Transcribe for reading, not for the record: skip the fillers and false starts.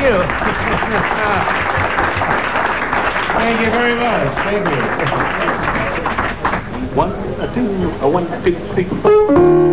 you. Thank you very much. Thank you. 1, 2, 1, 2, 3, 4.